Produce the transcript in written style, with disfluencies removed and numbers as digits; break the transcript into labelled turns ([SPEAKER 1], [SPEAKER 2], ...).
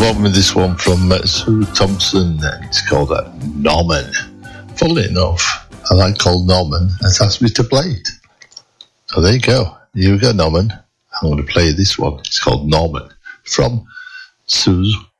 [SPEAKER 1] on with this one from Sue Thompson, and it's called Norman. Funnily enough, I like called Norman has asked me to play it. So there you go. Here we go, Norman. I'm going to play this one. It's called Norman from Sue